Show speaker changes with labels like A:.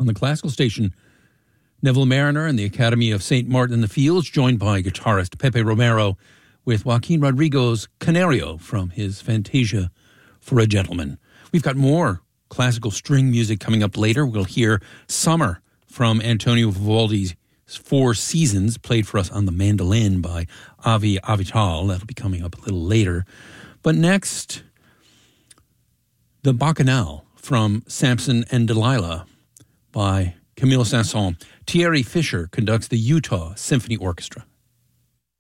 A: on the classical station. Neville Mariner and the Academy of St. Martin in the Fields, joined by guitarist Pepe Romero with Joaquin Rodrigo's Canario from his Fantasia for a Gentleman. We've got more classical string music coming up later. We'll hear Summer from Antonio Vivaldi's Four Seasons, played for us on the mandolin by Avi Avital. That'll be coming up a little later. But next, the Bacchanal from Samson and Delilah by Camille Saint-Saëns. Thierry Fischer conducts the Utah Symphony Orchestra.